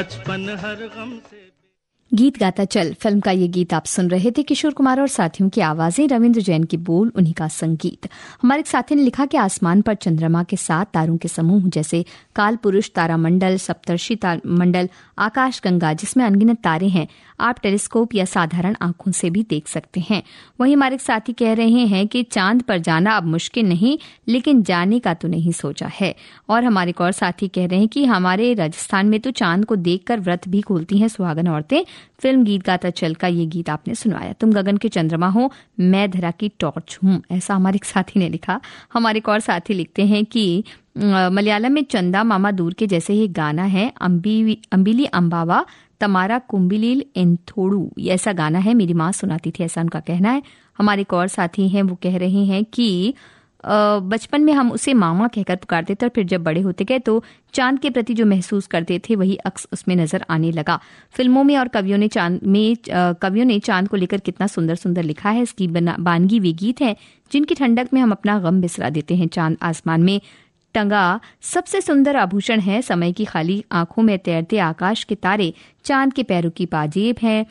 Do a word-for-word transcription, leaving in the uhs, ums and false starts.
बचपन हर गम से। गीत गाता चल फिल्म का ये गीत आप सुन रहे थे। किशोर कुमार और साथियों की आवाजें, रविंद्र जैन की बोल, उन्हीं का संगीत। हमारे एक साथी ने लिखा कि आसमान पर चंद्रमा के साथ तारों के समूह जैसे काल पुरुष तारामंडल, सप्तर्षि मंडल, आकाश गंगा जिसमें अनगिनत तारे हैं, आप टेलीस्कोप या साधारण आंखों से भी देख सकते हैं। वहीं हमारे एक साथी कह रहे हैं कि चांद पर जाना अब मुश्किल नहीं, लेकिन जाने का तो नहीं सोचा है। और हमारे एक और साथी कह रहे हैं कि हमारे राजस्थान में तो चांद को देखकर व्रत भी खोलती हैं सुहागन औरतें। फिल्म गीत गाता चल का ये गीत आपने सुनाया। तुम गगन के चंद्रमा हो, मैं धरा की टॉर्च हूं, ऐसा हमारे एक साथी ने लिखा। हमारे एक और साथी लिखते हैं कि मलयालम में चंदा मामा दूर के जैसे ही गाना है, अम्बी अम्बिली अम्बावा तमारा कुंबिलील एंथोड़ू, ये ऐसा गाना है, मेरी माँ सुनाती थी, ऐसा उनका कहना है। हमारे एक और साथी हैं, वो कह रहे हैं कि बचपन में हम उसे मामा कहकर पुकारते थे और फिर जब बड़े होते गए तो चांद के प्रति जो महसूस करते थे वही अक्स उसमें नजर आने लगा। फिल्मों में और कवियों ने चांद में कवियों ने चांद को लेकर कितना सुंदर सुंदर लिखा है। इसकी बानगी वे गीत हैं जिनकी ठंडक में हम अपना गम बिसरा देते हैं। चांद आसमान में टंगा सबसे सुंदर आभूषण है, समय की खाली आंखों में तैरते आकाश के तारे चांद के पैरों की पाजेब हैं।